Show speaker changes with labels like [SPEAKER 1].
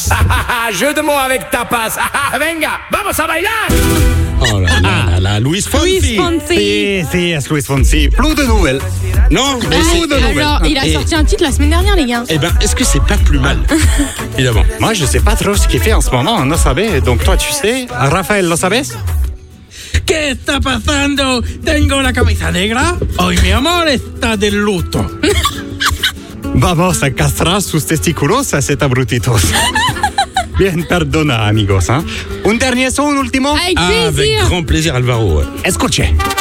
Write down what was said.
[SPEAKER 1] Jeu de mots avec tapas. Venga, vamos a bailar.
[SPEAKER 2] Oh là là, Luis Fonsi.
[SPEAKER 3] Luis Fonsi.
[SPEAKER 4] Si, es Luis Fonsi. Plus de nouvelles.
[SPEAKER 2] Non, mais
[SPEAKER 3] Alors, il a sorti un titre la semaine dernière, les gars.
[SPEAKER 2] Eh ben, est-ce que c'est pas plus mal? Évidemment.
[SPEAKER 4] Moi, je sais pas trop ce qu'il fait en ce moment, no sabe. Donc toi, tu sais, Rafael, lo sabes?
[SPEAKER 5] ¿Qué está pasando? Tengo la camisa negra. Hoy mi amor está de luto.
[SPEAKER 4] Vamos a castrar sus testículos a cet abrutitos. Bien, perdona, amigos. Un dernier son, un último.
[SPEAKER 3] Avec
[SPEAKER 2] Avec
[SPEAKER 3] plaisir.
[SPEAKER 2] grand plaisir, Alvaro.
[SPEAKER 4] Escuche.